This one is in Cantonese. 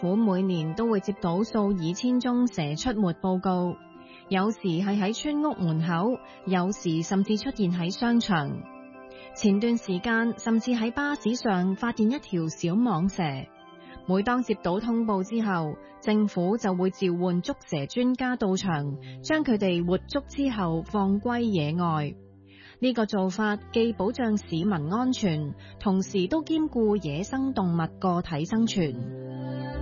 府每年都會接到數以千宗蛇出沒報告，有時係喺村屋門口，有時甚至出現喺商場。前段時間甚至喺巴士上發現一條小蟒蛇。每當接到通報之後，政府就會召喚捉蛇專家到場，將佢哋活捉之後放歸野外。呢個做法既保障市民安全，同時都兼顧野生動物個體生存。